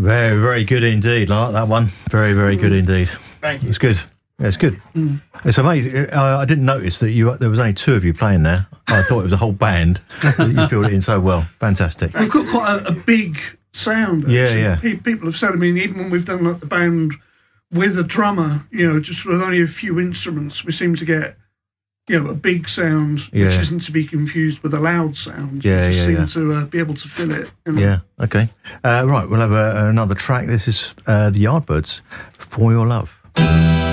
Very, very good indeed. I like that one. Very, very good indeed. Thank you. It's good. Yeah, it's good. It's amazing. I didn't notice that there was only two of you playing there. I thought it was a whole band. You filled it in so well. Fantastic. We've got quite a big sound. Yeah, actually. yeah. People have said, I mean, even when we've done like the band with a drummer, just with only a few instruments, we seem to get, a big sound, which isn't to be confused with a loud sound. Yeah, we just yeah, seem to be able to fill it. Yeah, okay. Right, we'll have another track. This is the Yardbirds, For Your Love.